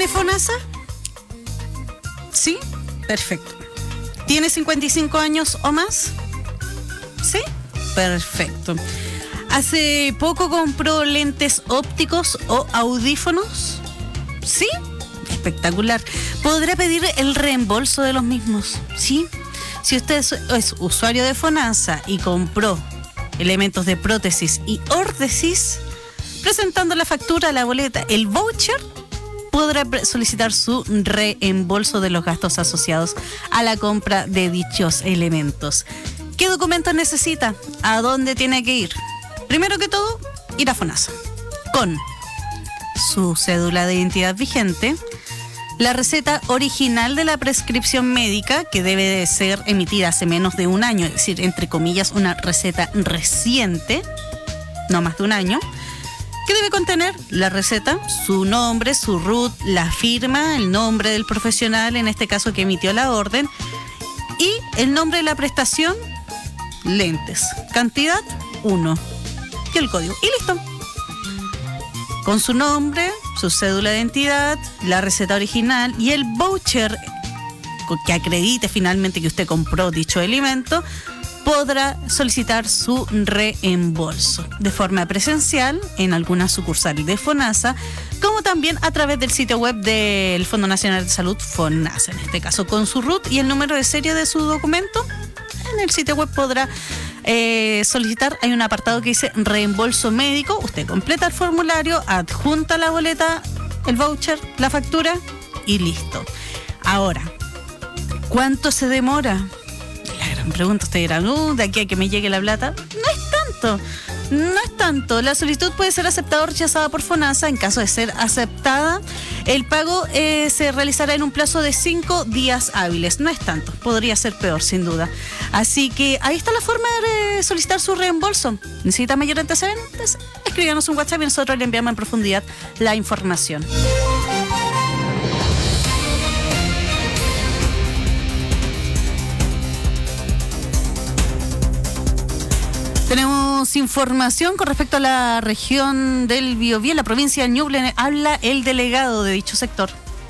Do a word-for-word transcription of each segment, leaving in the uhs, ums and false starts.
¿Tiene FONASA? Sí, perfecto. ¿Tiene cincuenta y cinco años o más? Sí, perfecto. ¿Hace poco compró lentes ópticos o audífonos? Sí, espectacular. ¿Podrá pedir el reembolso de los mismos? Sí. Si usted es, es usuario de FONASA y compró elementos de prótesis y órtesis, presentando la factura, la boleta, el voucher, podrá solicitar su reembolso de los gastos asociados a la compra de dichos elementos. ¿Qué documentos necesita? ¿A dónde tiene que ir? Primero que todo, ir a FONASA con su cédula de identidad vigente, la receta original de la prescripción médica, que debe de ser emitida hace menos de un año, es decir, entre comillas, una receta reciente, no más de un año, que debe contener la receta, su nombre, su R U T, la firma, el nombre del profesional, en este caso que emitió la orden, y el nombre de la prestación, lentes, cantidad uno, y el código, y listo. Con su nombre, su cédula de identidad, la receta original y el voucher que acredite finalmente que usted compró dicho alimento, podrá solicitar su reembolso de forma presencial en alguna sucursal de FONASA, como también a través del sitio web del Fondo Nacional de Salud, FONASA, en este caso con su R U T y el número de serie de su documento. En el sitio web podrá eh, solicitar, hay un apartado que dice reembolso médico, usted completa el formulario, adjunta la boleta, el voucher, la factura y listo. Ahora, ¿cuánto se demora? La gran pregunta, usted dirá, uh, de aquí a que me llegue la plata. No es tanto, no es tanto. La solicitud puede ser aceptada o rechazada por FONASA. En caso de ser aceptada, el pago eh, se realizará en un plazo de cinco días hábiles. No es tanto, podría ser peor, sin duda. Así que ahí está la forma de solicitar su reembolso. ¿Necesita mayor antecedentes? Escríbanos un WhatsApp y nosotros le enviamos en profundidad la información. Tenemos información con respecto a la región del Biobío, la provincia de Ñuble. Habla el delegado de dicho sector.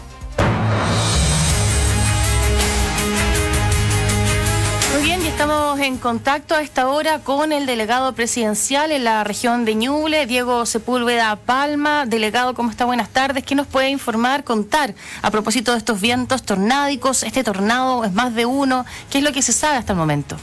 Muy bien, y estamos en contacto a esta hora con el delegado presidencial en la región de Ñuble, Diego Sepúlveda Palma. Delegado, ¿cómo está? Buenas tardes. ¿Qué nos puede informar, contar a propósito de estos vientos tornádicos? Este tornado es más de uno. ¿Qué es lo que se sabe hasta el momento?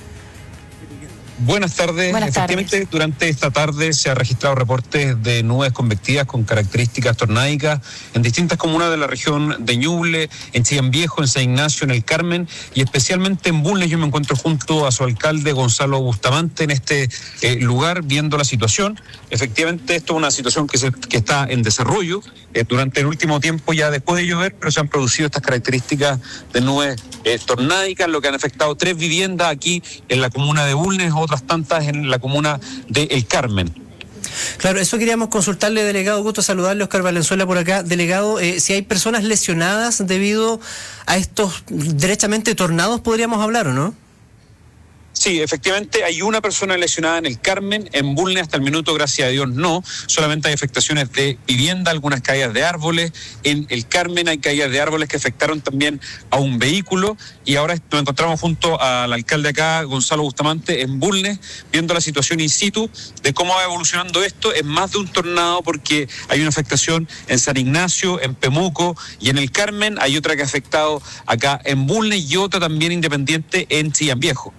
Buenas tardes. Buenas Efectivamente, tardes. Durante esta tarde se han registrado reportes de nubes convectivas con características tornádicas en distintas comunas de la región de Ñuble, en Chillán Viejo, en San Ignacio, en el Carmen y especialmente en Bulnes. Yo me encuentro junto a su alcalde Gonzalo Bustamante en este eh, lugar viendo la situación. Efectivamente, esto es una situación que, se, que está en desarrollo. Eh, durante el último tiempo ya después de llover, pero se han producido estas características de nubes eh, tornádicas, lo que han afectado tres viviendas aquí en la comuna de Bulnes, otras tantas en la comuna de El Carmen. Claro, eso queríamos consultarle, delegado. Gusto saludarle, Oscar Valenzuela por acá. Delegado, eh, si hay personas lesionadas debido a estos derechamente tornados, podríamos hablar, ¿o no? Sí, efectivamente hay una persona lesionada en el Carmen, en Bulnes hasta el minuto, gracias a Dios, no. Solamente hay afectaciones de vivienda, algunas caídas de árboles. En el Carmen hay caídas de árboles que afectaron también a un vehículo. Y ahora nos encontramos junto al alcalde acá, Gonzalo Bustamante, en Bulnes, viendo la situación in situ de cómo va evolucionando esto. Es más de un tornado porque hay una afectación en San Ignacio, en Pemuco y en el Carmen. Hay otra que ha afectado acá en Bulnes y otra también independiente en Chillán Viejo.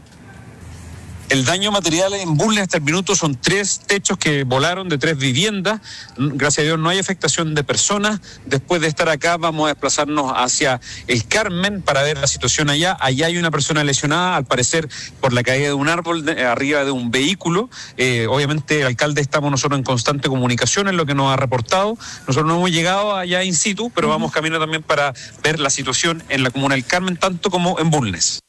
El daño material en Bulnes hasta el minuto son tres techos que volaron de tres viviendas. Gracias a Dios no hay afectación de personas. Después de estar acá vamos a desplazarnos hacia el Carmen para ver la situación allá. Allá hay una persona lesionada, al parecer por la caída de un árbol de, arriba de un vehículo. Eh, obviamente el alcalde estamos nosotros en constante comunicación, en lo que nos ha reportado. Nosotros no hemos llegado allá in situ, pero vamos camino también para ver la situación en la comuna del Carmen, tanto como en Bulnes.